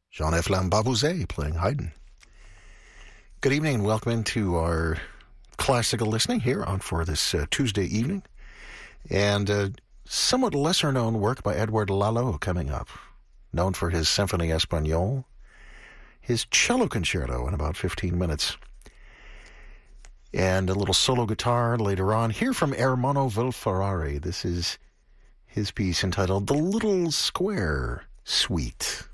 Jean-F. Lambabouze playing Haydn. Good evening and welcome into our classical listening here on for this Tuesday evening. And somewhat lesser-known work by Edouard Lalo coming up, known for his Symphonie Espagnole, his cello concerto in about 15 minutes, and a little solo guitar later on. Here from Ermanno Vilferrari, this is his piece entitled The Little Square Suite.